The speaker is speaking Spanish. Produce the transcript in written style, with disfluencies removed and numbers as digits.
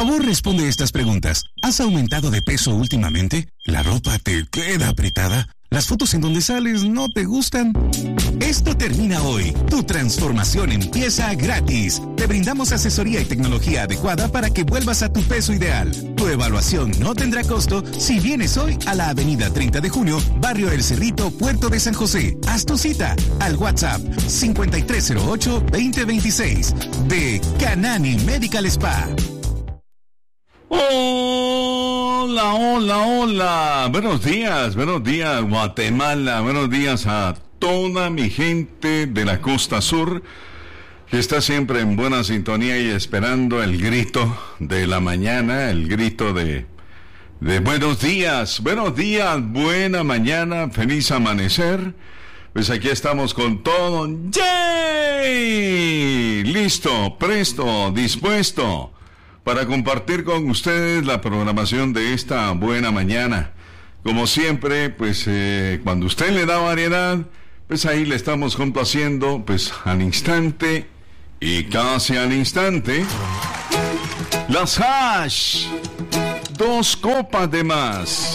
favor, responde estas preguntas. ¿Has aumentado de peso últimamente? ¿La ropa te queda apretada? ¿Las fotos en donde sales no te gustan? Esto termina hoy. Tu transformación empieza gratis. Te brindamos asesoría y tecnología adecuada para que vuelvas a tu peso ideal. Tu evaluación no tendrá costo si vienes hoy a la avenida 30 de junio, Barrio El Cerrito, Puerto de San José. Haz tu cita al WhatsApp 5308-2026 de Canani Medical Spa. Hola, hola, hola. Buenos días, Guatemala. Buenos días a toda mi gente de la costa sur que está siempre en buena sintonía y esperando el grito de la mañana, el grito de buenos días, buena mañana, feliz amanecer. Pues aquí estamos con todo. ¡Yay! Listo, presto, dispuesto para compartir con ustedes la programación de esta buena mañana. Como siempre, pues cuando usted le da variedad, pues ahí le estamos complaciendo, pues al instante y casi al instante. Las hash, 2 copas de más.